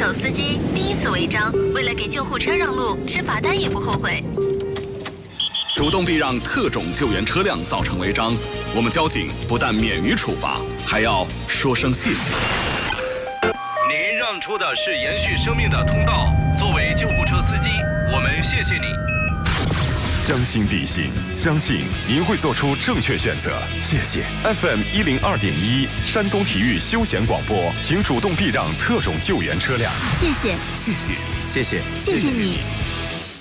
手司机第一次违章，为了给救护车让路，吃罚单也不后悔。 主动避让特种救援车辆造成违章，我们交警不但免于处罚，还要说声谢谢。 您让出的是延续生命的通道，作为救护车司机，我们谢谢你。 将心比心，相信您会做出正确选择。谢谢 FM 102.1山东体育休闲广播，请主动避让特种救援车辆。 谢谢， 谢谢，谢谢， 谢谢你。